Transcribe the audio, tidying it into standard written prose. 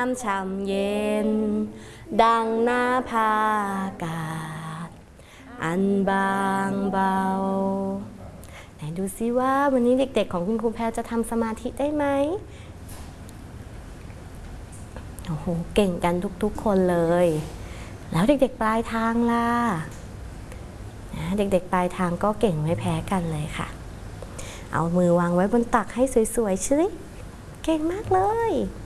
ำช่ำเย็นดังหน้าผาอากาศอันบางเบาไหนดูซิว่าวันนี้เด็กๆของคุณครูแพรจะทำสมาธิได้ไหมโอ้โหเก่งกันทุกๆคนเลยแล้วเด็กๆปลายทางล่ะเด็กๆปลายทางก็เก่งไม่แพ้กันเลยค่ะเอามือวางไว้บนตักให้สวยๆชิเก่งมากเลย